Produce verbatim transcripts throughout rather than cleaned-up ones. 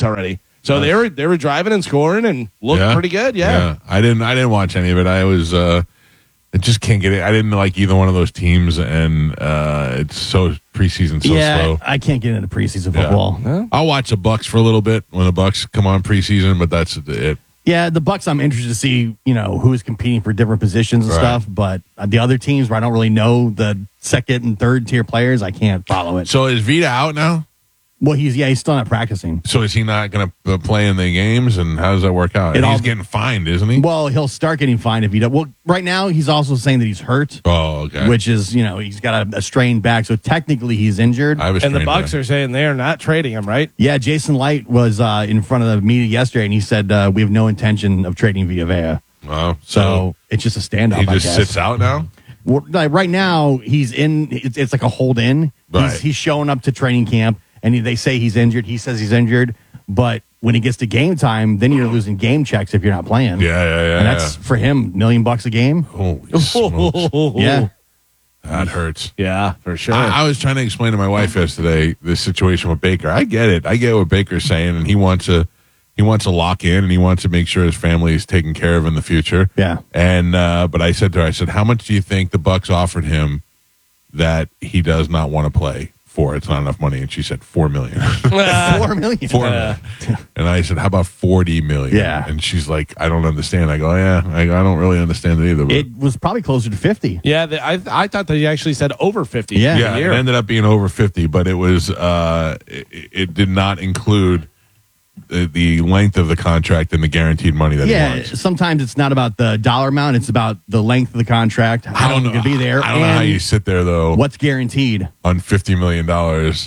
points already. So they were they were driving and scoring and looked Yeah. pretty good. Yeah. Yeah, I didn't. I didn't watch any of it. I was. Uh, I just can't get it. I didn't like either one of those teams, and uh, it's so preseason so yeah, slow. I can't get into preseason Yeah. football. I'll watch the Bucks for a little bit when the Bucks come on preseason, but that's it. Yeah, the Bucks. I'm interested to see, you know, who's competing for different positions and Right. stuff. But uh, the other teams where I don't really know the second and third tier players, I can't follow it. So is Vita out now? Well, he's yeah, he's still not practicing. So is he not going to play in the games? And how does that work out? It And all- he's getting fined, isn't he? Well, he'll start getting fined if he does. Well, right now he's also saying that he's hurt, Oh, okay. which is, you know, he's got a, a strained back, so technically he's injured. I was And the trained Bucks there. are saying they're not trading him, right? Yeah, Jason Light was uh, in front of the media yesterday, and he said uh, we have no intention of trading Vita Vea. Wow. So, So it's just a standoff. he I just guess. sits out now. Well, like, right now he's in. It's, it's like a hold in. Right. He's, he's showing up to training camp, and he, they say he's injured. He says he's injured, but when it gets to game time, then you're losing game checks if you're not playing. Yeah, yeah, yeah. and that's yeah. for him million bucks a game. Holy smokes. Yeah, That hurts. Yeah, for sure. I, I was trying to explain to my wife yesterday the situation with Baker. I get it. I get what Baker's saying, and he wants to he wants to lock in, and he wants to make sure his family is taken care of in the future. Yeah. And uh, but I said to her, I said, how much do you think the Bucks offered him that he does not want to play for? It's not enough money. And she said four million. four million. Four million. And I said, how about forty million? Yeah. And she's like, I don't understand. I go, oh, yeah, I, I don't really understand it either. But It was probably closer to fifty. yeah, the, I I thought they actually said over fifty. Yeah. for the yeah, year. it ended up being over fifty, but it was uh, it, it did not include the, the length of the contract and the guaranteed money that he Yeah, wants. sometimes it's not about the dollar amount; it's about the length of the contract, how long you're going to be there, I don't know how and you sit there though what's guaranteed. on fifty million dollars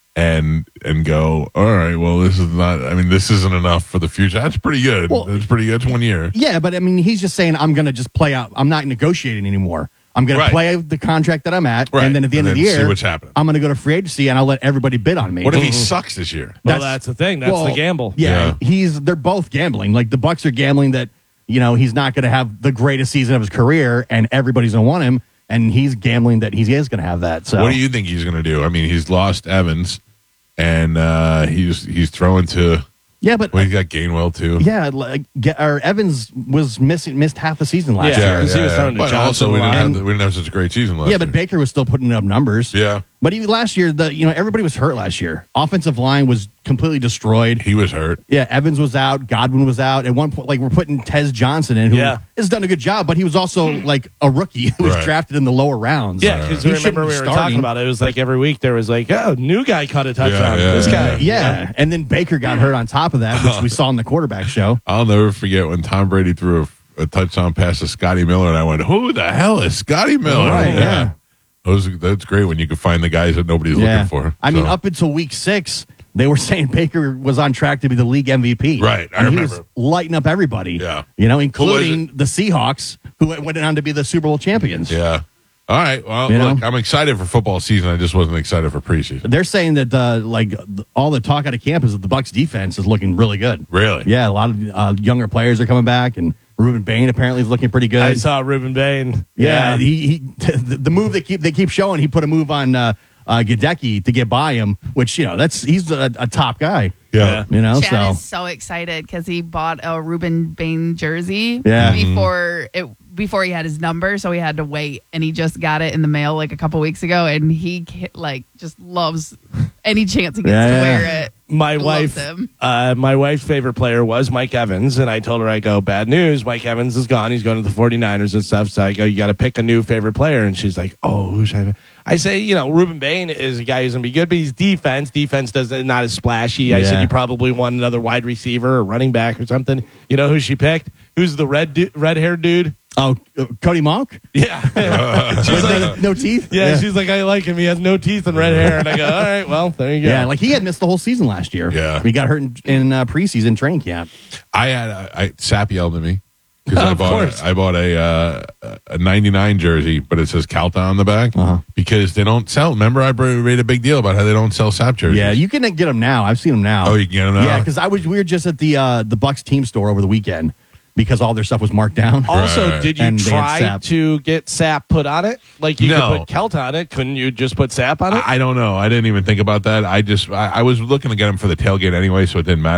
and and go, all right, well, this is not. I mean, this isn't enough for the future. That's pretty good. Well- That's pretty good. That's one year. Yeah, but I mean, he's just saying, I'm going to just play out. I'm not negotiating anymore. I'm going Right. to play the contract that I'm at, Right. and then at the end And of the then see year, what's happening. I'm going to go to free agency, and I'll let everybody bid on me. What if he sucks this year? Well, That's- that's the thing. That's Well, the gamble. Yeah, Yeah. he's. They're both gambling. Like the Bucks are gambling that you know he's not going to have the greatest season of his career, and everybody's going to want him, and he's gambling that he is going to have that. So What do you think he's going to do? I mean, he's lost Evans, and uh, he's he's throwing to. yeah, but Well, he's got Gainwell too. yeah, like get, or Evans was missing missed half the season last Yeah. year. because he was throwing to But Johnson also, a we didn't, lot. have, And- the- we didn't have such a great season last Yeah, but year. Baker was still putting up numbers. Yeah, But even last year, the you know everybody was hurt last year. Offensive line was completely destroyed. he was hurt. Yeah, Evans was out. Godwin was out. At one point, like we're putting Tez Johnson in, who Yeah. has done a good job, but he was also like a rookie who was Right. drafted in the lower rounds. Yeah, because He remember shouldn't we be were starting. talking about it. It was like every week there was like, oh, new guy caught a touchdown. Yeah, yeah, this guy. Yeah, and then Baker got hurt on top of that, which we saw in the quarterback show. I'll never forget when Tom Brady threw a, a touchdown pass to Scotty Miller, and I went, "Who the hell is Scotty Miller?" Right, yeah. Those, that's great when you can find the guys that nobody's Yeah, looking for. I mean, So, up until week six, they were saying Baker was on track to be the league M V P. Right, I and he was remember. lighting up everybody. Yeah. you know, was including the Seahawks, who went on to be the Super Bowl champions. yeah. All right. Well, You look, know? I'm excited for football season. I just wasn't excited for preseason. They're saying that uh, like all the talk out of camp is that the Bucks defense is looking really good. Really? Yeah, a lot of uh, younger players are coming back, and Reuben Bain apparently is looking pretty good. I saw Reuben Bain. yeah, he, he the, the move they keep they keep showing. He put a move on uh, uh, Gadecki to get by him, which you know that's he's a, a top guy. Yeah. You know, Chad so is so excited because he bought a Reuben Bain jersey Yeah. before it before he had his number, so he had to wait, and he just got it in the mail like a couple weeks ago, and he ca- like just loves any chance he gets Yeah, to yeah. wear it. My Loves wife, him. uh, my wife's favorite player was Mike Evans, and I told her, I go, bad news, Mike Evans is gone. He's going to the 49ers and stuff. So I go, you got to pick a new favorite player. And she's like, oh, who should I? I say, you know, Reuben Bain is a guy who's going to be good, but he's defense. Defense does not as splashy. I said, Yeah. you probably want another wide receiver or running back or something. You know who she picked? Who's the red du- red haired dude? oh uh, Cody Monk Yeah. with no, no teeth. yeah. She's like, I like him. He has no teeth and red hair. And I go, all right, well, there you go. Yeah, like he had missed the whole season last year. Yeah. he got hurt in, in uh, preseason training camp. I had I, I Sap yelled at me because I Of bought course. I bought a uh, a ninety-nine jersey, but it says Calta on the back Uh-huh. because they don't sell. Remember, I made a big deal about how they don't sell Sap jerseys. Yeah, you can get them now. I've seen them now. Oh, you can get them now? Yeah, because I was we were just at the uh, the Bucks team store over the weekend because all their stuff was marked down. Also, Right. did you And they had try sap. to get sap put on it? Like you No. could put Kelt on it. Couldn't you just put sap on it? I, I don't know. I didn't even think about that. I just I, I was looking to get them for the tailgate anyway, so it didn't matter.